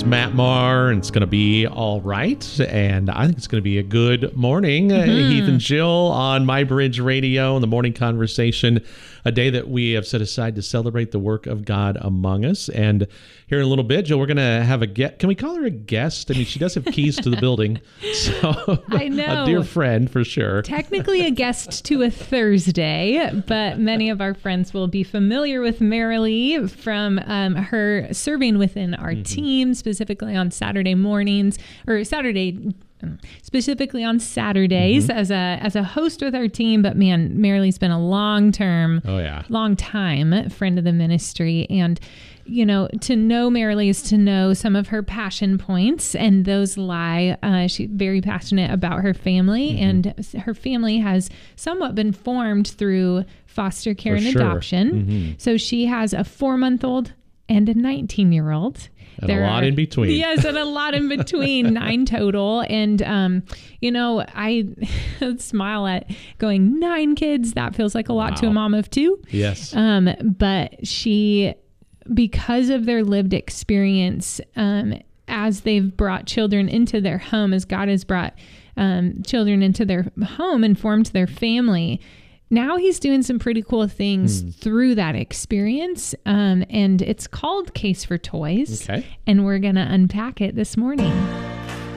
It's Matt Maher, and it's going to be all right. And I think it's going to be a good morning. Heath and Jill on My Bridge Radio and the Morning Conversation, a day that we have set aside to celebrate the work of God among us. And here in a little bit, Jill, we're going to have a guest. Can we call her a guest? I mean, she does have keys to the building. So I know. A dear friend for sure. Technically a guest to a Thursday, but many of our friends will be familiar with Marilee from her serving within our team, specifically on Saturday mornings, or specifically on Saturdays as a host with our team. But man, Marilee's been a long time friend of the ministry. And, you know, to know Marilee is to know some of her passion points, and those lie. She's very passionate about her family, and her family has somewhat been formed through foster care and adoption. So she has a 4-month-old and a 19-year-old. And a lot in between. Yes, and a lot in between, 9 total. And, you know, I smile at going 9 kids. That feels like a lot to a mom of 2. Yes. But she, because of their lived experience, as they've brought children into their home, as God has brought children into their home and formed their family, now he's doing some pretty cool things through that experience. And it's called Case for Toys. Okay. And we're going to unpack it this morning.